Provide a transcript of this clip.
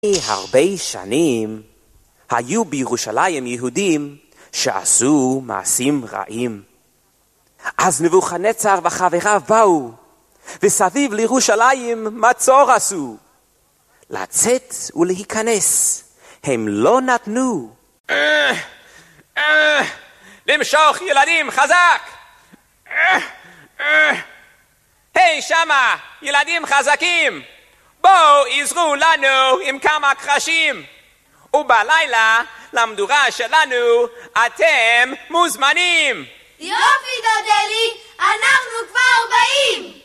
הרבה שנים היו בירושלים יהודים שעשו מעשים רעים. אז נבוכדנצר וחבריו באו, וסביב לירושלים מצור עשו. לצאת ולהיכנס הם לא נתנו. למשוך ילדים חזק! היי שמה, ילדים חזקים! בואו עזרו לנו עם כמה קרשים, ובלילה למדורה שלנו אתם מוזמנים. יופי דודלי, אנחנו כבר באים.